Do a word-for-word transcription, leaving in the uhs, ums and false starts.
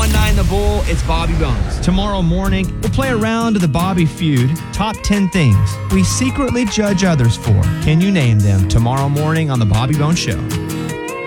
one nine The Bull, it's Bobby Bones. Tomorrow morning, we'll play a round of the Bobby Feud Top ten Things We Secretly Judge Others For. Can you name them? Tomorrow morning on The Bobby Bones Show.